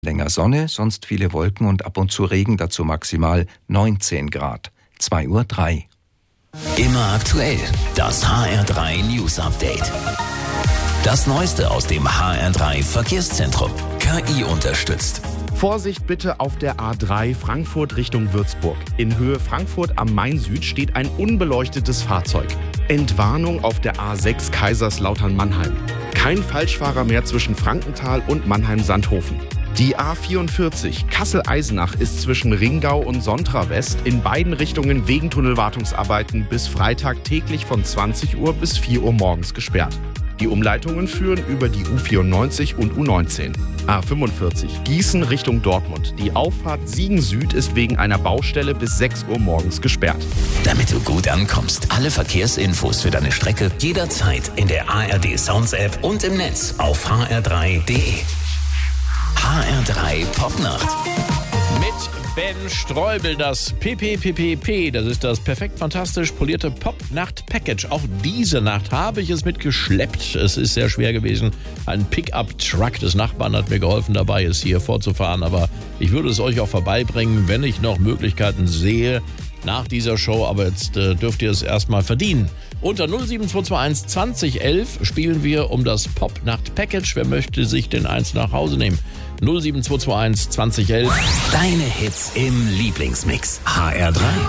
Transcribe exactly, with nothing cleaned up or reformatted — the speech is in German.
Länger Sonne, sonst viele Wolken und ab und zu Regen, dazu maximal neunzehn Grad. zwei Uhr drei. Immer aktuell, das H R drei News Update. Das Neueste aus dem H R drei Verkehrszentrum. K I unterstützt. Vorsicht bitte auf der A drei Frankfurt Richtung Würzburg. In Höhe Frankfurt am Main Süd steht ein unbeleuchtetes Fahrzeug. Entwarnung auf der A sechs Kaiserslautern-Mannheim. Kein Falschfahrer mehr zwischen Frankenthal und Mannheim-Sandhofen. Die A vierundvierzig Kassel-Eisenach ist zwischen Ringau und Sontra West in beiden Richtungen wegen Tunnelwartungsarbeiten bis Freitag täglich von zwanzig Uhr bis vier Uhr morgens gesperrt. Die Umleitungen führen über die U vierundneunzig und U neunzehn. A fünfundvierzig Gießen Richtung Dortmund. Die Auffahrt Siegen Süd ist wegen einer Baustelle bis sechs Uhr morgens gesperrt. Damit du gut ankommst, alle Verkehrsinfos für deine Strecke jederzeit in der A R D Sounds App und im Netz auf h r drei punkt d e. H R drei Popnacht. Mit Ben Streubel, das P P P P P, das ist das perfekt fantastisch polierte Pop-Nacht-Package. Auch diese Nacht habe ich es mitgeschleppt. Es ist sehr schwer gewesen. Ein Pickup-Truck des Nachbarn hat mir geholfen, dabei es hier vorzufahren. Aber ich würde es euch auch vorbeibringen, wenn ich noch Möglichkeiten sehe nach dieser Show. Aber jetzt äh, dürft ihr es erstmal verdienen. Unter null sieben zwei zwei eins zwanzig elf spielen wir um das Pop-Nacht-Package. Wer möchte sich den eins nach Hause nehmen? null sieben zwei zwei eins zwanzig elf. Deine Hits im Lieblingsmix. H R drei.